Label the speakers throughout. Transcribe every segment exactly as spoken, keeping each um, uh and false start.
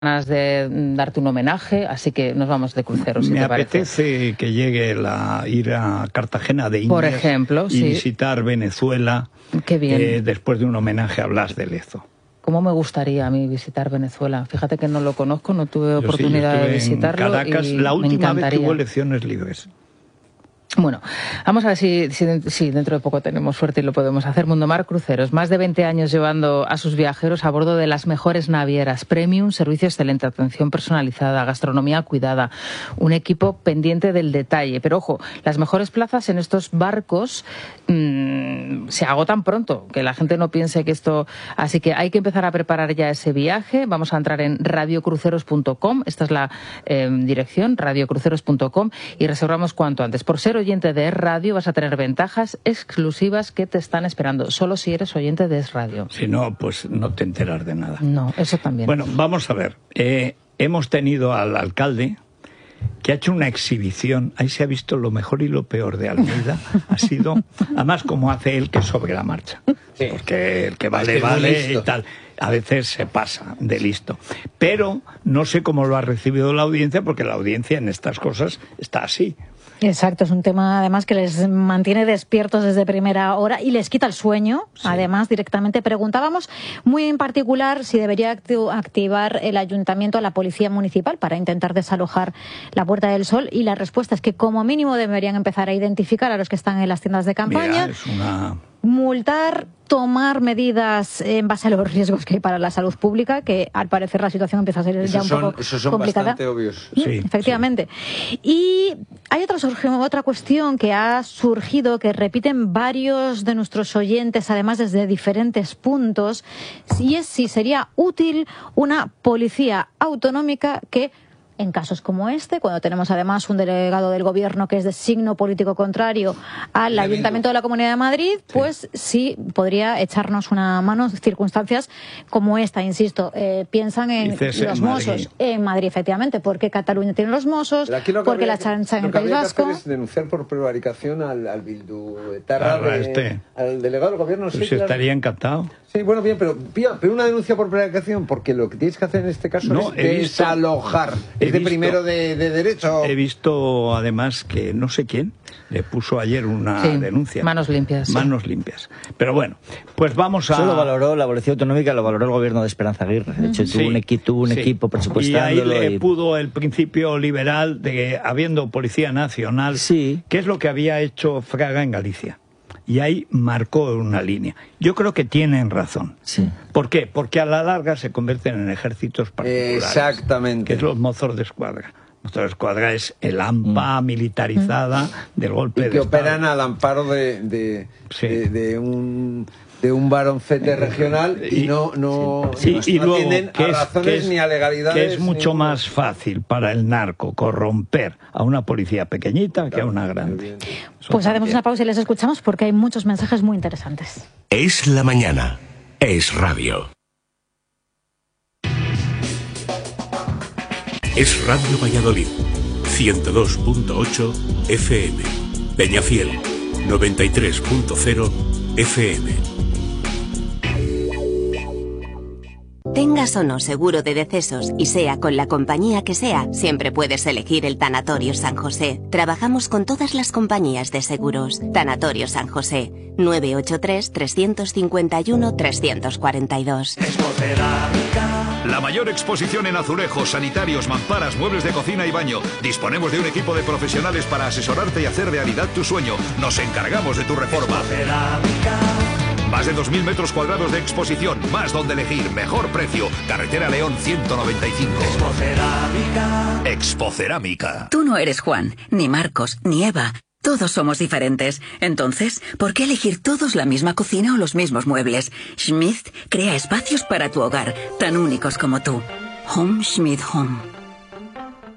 Speaker 1: de darte un homenaje, así que nos vamos de crucero, si
Speaker 2: Me
Speaker 1: te
Speaker 2: apetece
Speaker 1: parece.
Speaker 2: que llegue la ir a Cartagena de Indias,
Speaker 1: por ejemplo,
Speaker 2: y
Speaker 1: sí.
Speaker 2: visitar Venezuela.
Speaker 1: Qué bien.
Speaker 2: Eh, después de un homenaje a Blas de Lezo.
Speaker 1: ¿Cómo me gustaría a mí visitar Venezuela? Fíjate que no lo conozco, no tuve
Speaker 2: Yo
Speaker 1: oportunidad
Speaker 2: sí, yo
Speaker 1: de visitarlo.
Speaker 2: en Caracas,
Speaker 1: y
Speaker 2: la última
Speaker 1: me
Speaker 2: vez que hubo
Speaker 1: encantaría.
Speaker 2: elecciones libres.
Speaker 1: Bueno, vamos a ver si, si, si dentro de poco tenemos suerte y lo podemos hacer. Mundomar Cruceros, más de veinte años llevando a sus viajeros a bordo de las mejores navieras, premium, servicio excelente, atención personalizada, gastronomía cuidada, un equipo pendiente del detalle. Pero ojo, las mejores plazas en estos barcos mmm, se agotan pronto, que la gente no piense que esto... Así que hay que empezar a preparar ya ese viaje. Vamos a entrar en radio cruceros punto com, esta es la eh, dirección, radio cruceros punto com, y reservamos cuanto antes. Por ser oyente de Es Radio vas a tener ventajas exclusivas que te están esperando, solo si eres oyente de Es Radio.
Speaker 2: Si no, pues no te enteras de nada.
Speaker 1: No, eso también.
Speaker 2: Bueno, vamos a ver. Eh, hemos tenido al alcalde que ha hecho una exhibición. Ahí se ha visto lo mejor y lo peor de Almeida. Ha sido, además, como hace él, que sobre la marcha. Sí. Porque el que vale,
Speaker 3: es que
Speaker 2: vale y tal. A veces se pasa de listo. Pero no sé cómo lo ha recibido la audiencia, porque la audiencia en estas cosas está así.
Speaker 4: Exacto, es un tema además que les mantiene despiertos desde primera hora y les quita el sueño. Sí. Además, directamente preguntábamos muy en particular si debería activar el ayuntamiento a la policía municipal para intentar desalojar la Puerta del Sol, y la respuesta es que como mínimo deberían empezar a identificar a los que están en las tiendas de campaña.
Speaker 2: Mira, es una...
Speaker 4: multar, tomar medidas en base a los riesgos que hay para la salud pública, que al parecer la situación empieza a ser
Speaker 3: esos
Speaker 4: ya un
Speaker 3: son,
Speaker 4: poco
Speaker 3: esos son
Speaker 4: complicada.
Speaker 3: Bastante obvios.
Speaker 2: Sí,
Speaker 4: efectivamente. Sí. Y hay otra, otra cuestión que ha surgido, que repiten varios de nuestros oyentes, además desde diferentes puntos, y es si sería útil una policía autonómica que, en casos como este, cuando tenemos además un delegado del gobierno que es de signo político contrario al Ayuntamiento de la Comunidad de Madrid, pues sí, sí podría echarnos una mano en circunstancias como esta, insisto. Eh, piensan en los Mossos en Madrid, efectivamente, porque Cataluña tiene los Mossos, porque la chancha en el País Vasco.
Speaker 3: Lo que habría que hacer es denunciar por prevaricación al, al Bildu Etarra,
Speaker 2: claro,
Speaker 3: de,
Speaker 2: este.
Speaker 3: al delegado del gobierno.
Speaker 2: Pues
Speaker 3: sí,
Speaker 2: claro. Estaría encantado.
Speaker 3: Sí, bueno, bien, pero, pero una denuncia por prevaricación, porque lo que tienes que hacer en este caso no, es desalojar. Es de visto, primero de, de derecho.
Speaker 2: He visto, además, que no sé quién le puso ayer una
Speaker 1: sí,
Speaker 2: denuncia.
Speaker 1: Manos limpias.
Speaker 2: Manos
Speaker 1: sí.
Speaker 2: limpias. Pero bueno, pues vamos a...
Speaker 5: Eso lo valoró la Policía Autonómica, lo valoró el gobierno de Esperanza Aguirre. De hecho, sí, tuvo un, equi tuvo un sí. equipo presupuestándolo.
Speaker 2: Y ahí le
Speaker 5: y...
Speaker 2: pudo el principio liberal de, habiendo Policía Nacional,
Speaker 5: sí.
Speaker 2: que es lo que había hecho Fraga en Galicia. Y ahí marcó una línea. Yo creo que tienen razón.
Speaker 5: Sí.
Speaker 2: ¿Por qué? Porque a la larga se convierten en ejércitos particulares.
Speaker 3: Exactamente.
Speaker 2: Que es los Mozos de Escuadra. Mozos de Escuadra es el AMPA mm. militarizada mm. del golpe
Speaker 3: y
Speaker 2: de
Speaker 3: que
Speaker 2: Estado.
Speaker 3: operan al amparo de, de, sí. de, de un... de un baroncete regional y, y no, no,
Speaker 2: sí,
Speaker 3: no,
Speaker 2: y
Speaker 3: no
Speaker 2: luego,
Speaker 3: tienden a
Speaker 2: es,
Speaker 3: razones
Speaker 2: es,
Speaker 3: ni a legalidades.
Speaker 2: Que es mucho
Speaker 3: ninguna.
Speaker 2: más fácil para el narco corromper a una policía pequeñita claro, que a una grande.
Speaker 4: Pues haremos una pausa y les escuchamos porque hay muchos mensajes muy interesantes.
Speaker 6: Es la mañana. Es radio. Es Radio Valladolid. ciento dos punto ocho F M. Peñafiel. noventa y tres punto cero F M.
Speaker 7: Tengas o no seguro de decesos y sea con la compañía que sea, siempre puedes elegir el Tanatorio San José. Trabajamos con todas las compañías de seguros. Tanatorio San José, nueve ocho tres, tres cinco uno, tres cuatro dos.
Speaker 8: La mayor exposición en azulejos, sanitarios, mamparas, muebles de cocina y baño. Disponemos de un equipo de profesionales para asesorarte y hacer realidad tu sueño. Nos encargamos de tu reforma. Más de dos mil metros cuadrados de exposición, más donde elegir, mejor precio. Carretera León ciento noventa y cinco. Expocerámica. Expocerámica.
Speaker 9: Tú no eres Juan, ni Marcos, ni Eva. Todos somos diferentes. Entonces, ¿por qué elegir todos la misma cocina o los mismos muebles? Schmidt crea espacios para tu hogar, tan únicos como tú. Home Schmidt Home.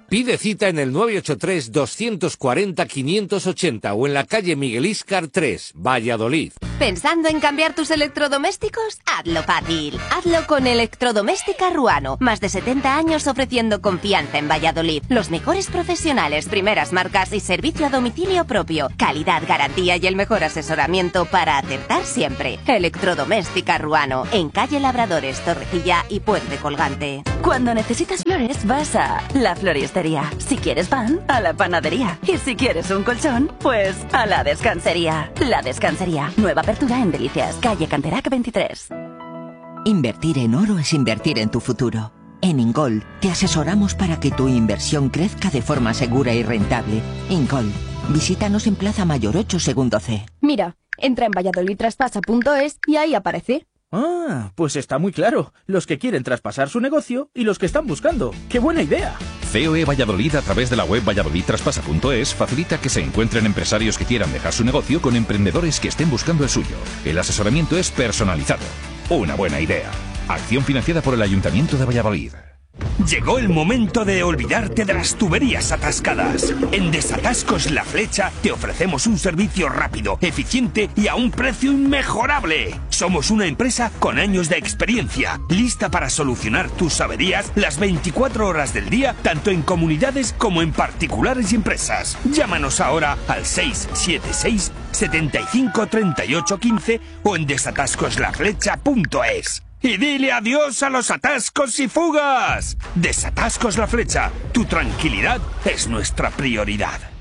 Speaker 10: Pide cita en el nueve ocho tres, dos cuatro cero, cinco ocho cero o en la calle Miguel Íscar tres, Valladolid.
Speaker 7: ¿Pensando en cambiar tus electrodomésticos? Hazlo fácil. Hazlo con Electrodoméstica Ruano. Más de setenta años ofreciendo confianza en Valladolid. Los mejores profesionales, primeras marcas y servicio a domicilio propio. Calidad, garantía y el mejor asesoramiento para acertar siempre. Electrodoméstica Ruano. En calle Labradores, Torrecilla y Puente Colgante.
Speaker 11: Cuando necesitas flores, vas a La Floristería. Si quieres pan, a la panadería. Y si quieres un colchón, pues a la Descansería. La Descansería. Nueva apertura en Delicias, calle Canterac veintitrés.
Speaker 12: Invertir en oro es invertir en tu futuro. En Ingol te asesoramos para que tu inversión crezca de forma segura y rentable. Ingol, visítanos en Plaza Mayor ocho, segundo C.
Speaker 13: Mira, entra en valladolid traspasa punto es y ahí aparece.
Speaker 14: Ah, pues está muy claro. Los que quieren traspasar su negocio y los que están buscando. ¡Qué buena idea!
Speaker 15: C O E Valladolid, a través de la web valladolid traspasa punto es, facilita que se encuentren empresarios que quieran dejar su negocio con emprendedores que estén buscando el suyo. El asesoramiento es personalizado. Una buena idea. Acción financiada por el Ayuntamiento de Valladolid.
Speaker 16: Llegó el momento de olvidarte de las tuberías atascadas. En Desatascos La Flecha te ofrecemos un servicio rápido, eficiente y a un precio inmejorable. Somos una empresa con años de experiencia, lista para solucionar tus averías las veinticuatro horas del día, tanto en comunidades como en particulares y empresas. Llámanos ahora al seis siete seis, setenta y cinco, treinta y ocho, quince o en desatascos la flecha punto es. Y dile adiós a los atascos y fugas. Desatascos La Flecha. Tu tranquilidad es nuestra prioridad.